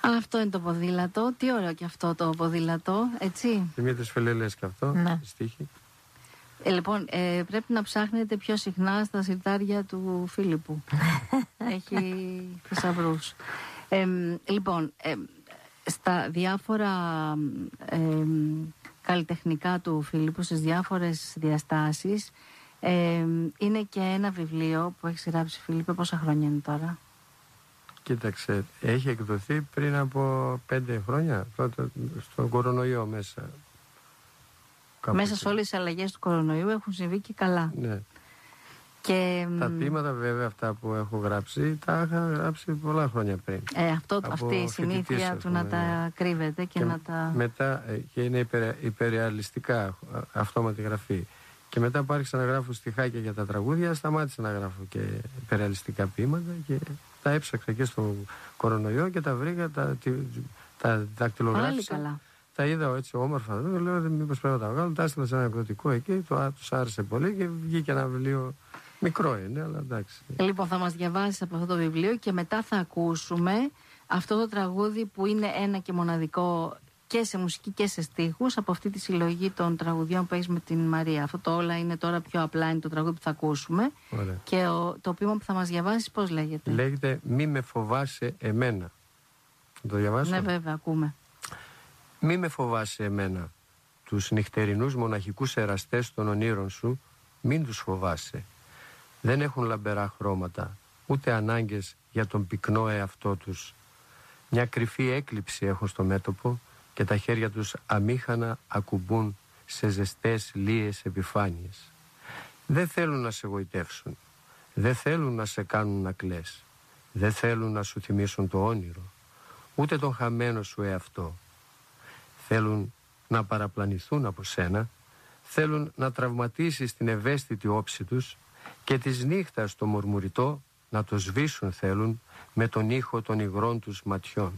Αυτό είναι το ποδήλατο. Τι ωραίο και αυτό το ποδήλατο, έτσι. Δημήτρης Φελελές και αυτό, ναι. στίχη. Λοιπόν, πρέπει να ψάχνετε πιο συχνά στα συρτάρια του Φίλιππου. Έχει θησαυρούς. Λοιπόν, στα διάφορα καλλιτεχνικά του Φίλιππου, στις διάφορες διαστάσεις, είναι και ένα βιβλίο που έχει γράψει, Φίλιππε. Πόσα χρόνια είναι τώρα? Κοίταξε, έχει εκδοθεί πριν από 5 χρόνια, στον κορονοϊό μέσα. Μέσα σε όλες τις αλλαγές του κορονοϊού έχουν συμβεί και καλά. Ναι. Και τα ποίηματα βέβαια αυτά που έχω γράψει, τα είχα γράψει πολλά χρόνια πριν. Αυτή η συνήθεια του να τα κρύβεται και να τα... Μετά, και είναι υπερρεαλιστικά, αυτόματη γραφή. Και μετά που άρχισα να γράφω στιχάκια για τα τραγούδια, σταμάτησα να γράφω και υπερρεαλιστικά ποίηματα και τα έψαξα και στο κορονοϊό και τα βρήκα, τα δακτυλογράφησα. Πάλι καλά. Τα είδα έτσι όμορφα, λέω μήπως πρέπει να τα βγάλω, τα έστειλα σε ένα εκδοτικό εκεί, τους άρεσε πολύ και βγήκε ένα βιβλίο, μικρό είναι, αλλά εντάξει. Λοιπόν, θα μας διαβάσεις από αυτό το βιβλίο και μετά θα ακούσουμε αυτό το τραγούδι που είναι ένα και μοναδικό και σε μουσική και σε στίχους από αυτή τη συλλογή των τραγουδιών που έχεις με την Μαρία. Αυτό το όλα είναι τώρα πιο απλά, είναι το τραγούδι που θα ακούσουμε. Ωραία. Και το ποίημα που θα μας διαβάσεις πώς λέγεται? Λέγεται «Μη με φοβάσαι εμένα». Το διαβάσω? Ναι, βέβαια, ακούμε. Μη με φοβάσαι εμένα, τους νυχτερινούς μοναχικούς εραστές των ονείρων σου, μην τους φοβάσαι. Δεν έχουν λαμπερά χρώματα, ούτε ανάγκες για τον πυκνό εαυτό τους. Μια κρυφή έκλειψη έχουν στο μέτωπο και τα χέρια τους αμήχανα ακουμπούν σε ζεστές λίες επιφάνειες. Δεν θέλουν να σε γοητεύσουν, δεν θέλουν να σε κάνουν να κλαις, δεν θέλουν να σου θυμίσουν το όνειρο, ούτε τον χαμένο σου εαυτό. Θέλουν να παραπλανηθούν από σένα, θέλουν να τραυματίσεις την ευαίσθητη όψη τους και της νύχτας το μουρμουριτό να το σβήσουν θέλουν με τον ήχο των υγρών τους ματιών.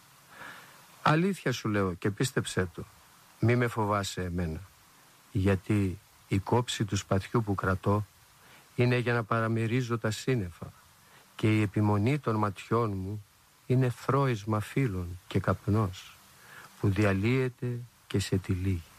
Αλήθεια σου λέω και πίστεψέ το, μη με φοβάσαι εμένα, γιατί η κόψη του σπαθιού που κρατώ είναι για να παραμερίζω τα σύννεφα και η επιμονή των ματιών μου είναι θρώισμα φύλων και καπνός που διαλύεται και σε τυλίγει.